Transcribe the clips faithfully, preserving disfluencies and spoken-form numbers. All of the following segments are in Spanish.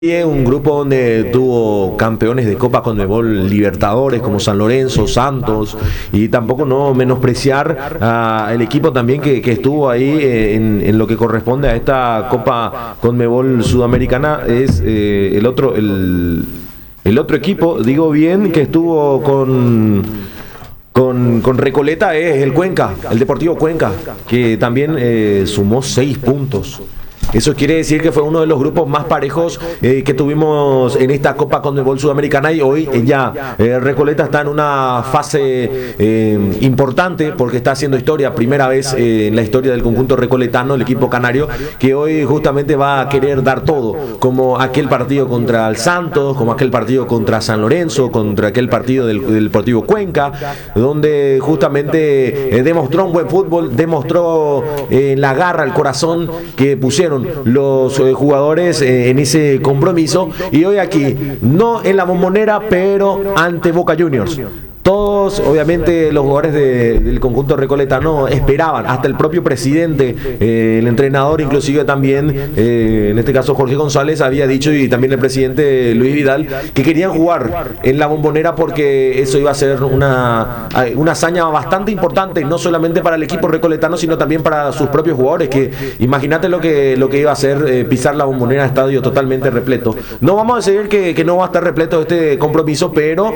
Un grupo donde tuvo campeones de Copa Conmebol Libertadores como San Lorenzo, Santos, y tampoco no menospreciar al equipo también que, que estuvo ahí en, en lo que corresponde a esta Copa Conmebol Sudamericana. Es eh, el otro el, el otro equipo, digo bien, que estuvo con Con, con Recoleta es el Cuenca, el Deportivo Cuenca, que también eh, sumó seis puntos. Eso quiere decir que fue uno de los grupos más parejos eh, que tuvimos en esta Copa Conmebol Sudamericana, y hoy ya eh, Recoleta está en una fase eh, importante porque está haciendo historia, primera vez eh, en la historia del conjunto recoletano, el equipo canario, que hoy justamente va a querer dar todo, como aquel partido contra el Santos, como aquel partido contra San Lorenzo, contra aquel partido del, del Deportivo Cuenca, donde justamente eh, demostró un buen fútbol, demostró eh, la garra, el corazón que pusieron los eh, jugadores eh, en ese compromiso, y hoy aquí, no en la Bombonera, pero ante Boca Juniors. Todos, obviamente, los jugadores de, del conjunto recoletano esperaban, hasta el propio presidente, eh, el entrenador, inclusive también, eh, en este caso Jorge González, había dicho, y también el presidente Luis Vidal, que querían jugar en la Bombonera porque eso iba a ser una, una hazaña bastante importante, no solamente para el equipo recoletano, sino también para sus propios jugadores, que imagínate lo que, lo que iba a ser eh, pisar la Bombonera, estadio totalmente repleto. No vamos a decir que, que no va a estar repleto este compromiso, pero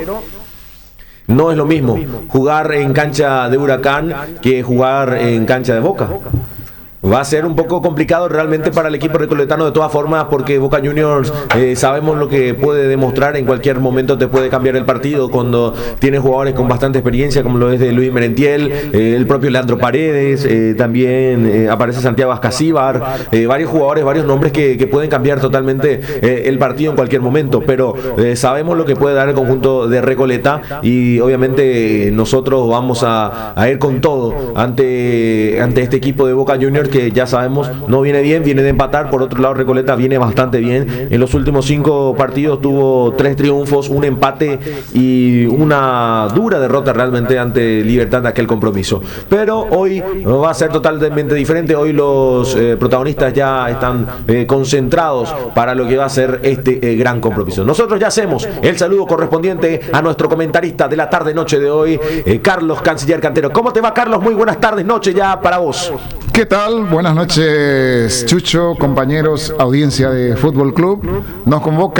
no es lo mismo jugar en cancha de Huracán que jugar en cancha de Boca. Va a ser un poco complicado realmente para el equipo recoletano de todas formas, porque Boca Juniors eh, sabemos lo que puede demostrar. En cualquier momento te puede cambiar el partido cuando tiene jugadores con bastante experiencia, como lo es de Luis Merentiel, eh, el propio Leandro Paredes, eh, también eh, aparece Santiago Ascasíbar, eh, varios jugadores, varios nombres que, que pueden cambiar totalmente eh, el partido en cualquier momento, pero eh, sabemos lo que puede dar el conjunto de Recoleta, y obviamente eh, nosotros vamos a, a ir con todo ante, ante este equipo de Boca Juniors, que ya sabemos no viene bien, viene de empatar. Por otro lado, Recoleta viene bastante bien. En los últimos cinco partidos tuvo tres triunfos, un empate y una dura derrota realmente ante Libertad de aquel compromiso. Pero hoy va a ser totalmente diferente. Hoy los eh, protagonistas ya están eh, concentrados para lo que va a ser este eh, gran compromiso. Nosotros ya hacemos el saludo correspondiente a nuestro comentarista de la tarde-noche de hoy, eh, Carlos Canciller Cantero. ¿Cómo te va, Carlos? Muy buenas tardes, noche ya para vos. ¿Qué tal? Buenas noches, Chucho, compañeros, audiencia de Fútbol Club. Nos convoca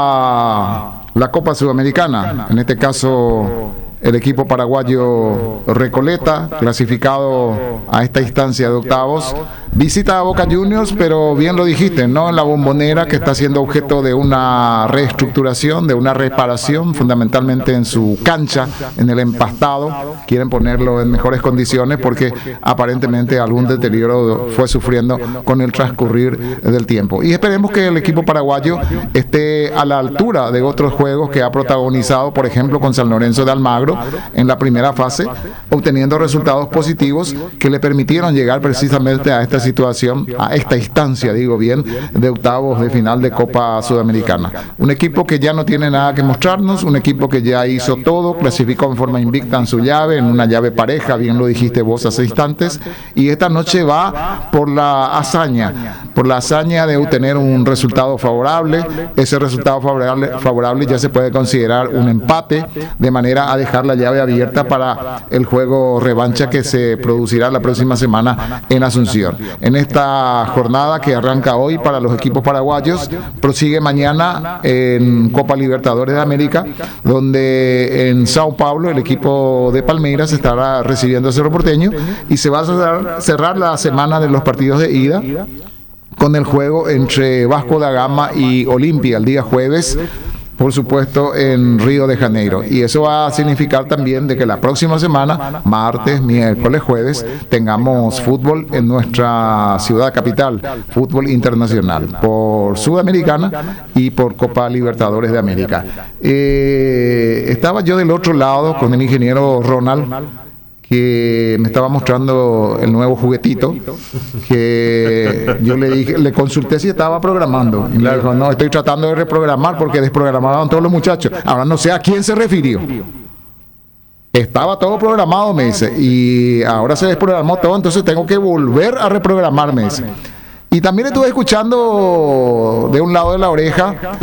la Copa Sudamericana, en este caso el equipo paraguayo Recoleta, clasificado a esta instancia de octavos. Visita a Boca Juniors, pero bien lo dijiste, ¿no? En la Bombonera, que está siendo objeto de una reestructuración, de una reparación, fundamentalmente en su cancha, en el empastado. Quieren ponerlo en mejores condiciones porque aparentemente algún deterioro fue sufriendo con el transcurrir del tiempo. Y esperemos que el equipo paraguayo esté a la altura de otros juegos que ha protagonizado, por ejemplo, con San Lorenzo de Almagro en la primera fase, obteniendo resultados positivos que le permitieron llegar precisamente a esta situación, a esta instancia, digo bien, de octavos de final de Copa Sudamericana. Un equipo que ya no tiene nada que mostrarnos, un equipo que ya hizo todo, clasificó en forma invicta en su llave, en una llave pareja, bien lo dijiste vos hace instantes, y esta noche va por la hazaña, por la hazaña de obtener un resultado favorable. Ese resultado favorable, favorable ya se puede considerar un empate, de manera a dejar la llave abierta para el juego revancha que se producirá la próxima semana en Asunción. En esta jornada que arranca hoy para los equipos paraguayos, prosigue mañana en Copa Libertadores de América, donde en Sao Paulo el equipo de Palmeiras estará recibiendo a Cerro Porteño, y se va a cerrar, cerrar la semana de los partidos de ida con el juego entre Vasco da Gama y Olimpia el día jueves, por supuesto en Río de Janeiro. Y eso va a significar también de que la próxima semana, martes, miércoles, jueves, tengamos fútbol en nuestra ciudad capital, fútbol internacional, por Sudamericana y por Copa Libertadores de América. Eh, estaba yo del otro lado con el ingeniero Ronald, que me estaba mostrando el nuevo juguetito, que yo le dije, le consulté si estaba programando, y me dijo, no, estoy tratando de reprogramar porque desprogramaban todos los muchachos. Ahora no sé a quién se refirió. Estaba todo programado, me dice, y ahora se desprogramó todo, entonces tengo que volver a reprogramar, me dice. Y también estuve escuchando de un lado de la oreja